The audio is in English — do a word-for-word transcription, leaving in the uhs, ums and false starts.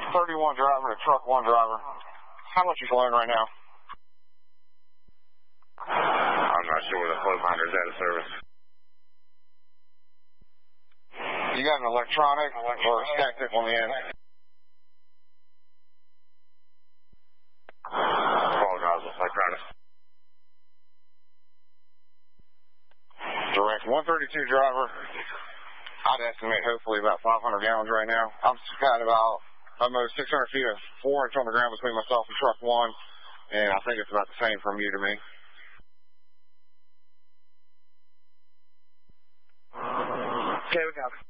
thirty-one driver to truck one driver. How much you flowing right now? I'm not sure where the flow finder is out of service. You got an electronic or a static on the end? Apologize, electronic. Direct one thirty-two driver. I'd estimate hopefully about five hundred gallons right now. I've got about almost six hundred feet of four inch on the ground between myself and truck one, and I think it's about the same from you to me. Okay, we got it.